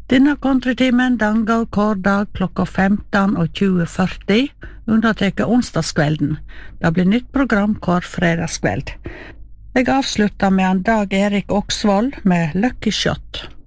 Denne countrytimen den går hver dag klokka 15 og 20:40, underteke onsdagskvelden. Det blir nytt program hver fredagskveld. Jeg avslutter med en Dag Erik Oksvold med Lucky Shot.